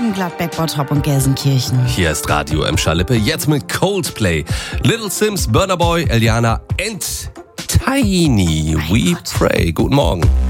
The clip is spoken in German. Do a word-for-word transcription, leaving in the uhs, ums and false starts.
Morgen, Gladbeck, Bottrop und Gelsenkirchen. Hier ist Radio M. Schalippe, jetzt mit Coldplay. Little Sims, Burna Boy, Eliana and Tiny. We pray. Guten Morgen.